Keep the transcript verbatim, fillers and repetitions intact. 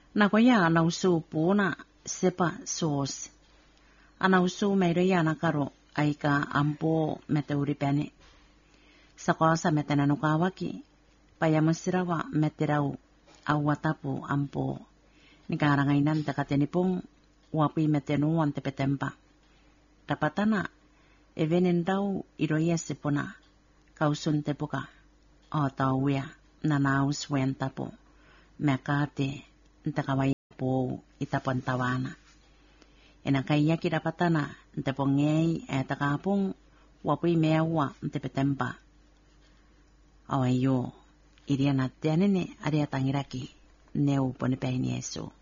Nagoya anausu puna sepa sos. Anausu meidoya nakaro aika ampo meteuripene. Sakosa metenanukawaki. Payamusirawa metirau awatapu ampo. Nikarangainan tekatenipong wapi metenuan tepetempa. Dapatana evenen dau iroya sipuna. Kausun tepuka. O tauya nanaus wentapo. Mekate ntakawai po itapon tawana. Enakaya kidapatana ntepongei etakapong wapi mewa ntepetempa. Awayo irianatianene ariatangiraki neu ponipaini Yesu.